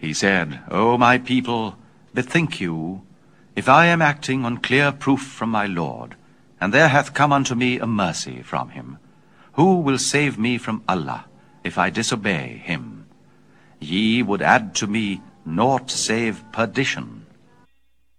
He said, O my people, bethink you, if I am acting on clear proof from my Lord, and there hath come unto me a mercy from him, who will save me from Allah, if I disobey him? Ye would add to me naught save perdition.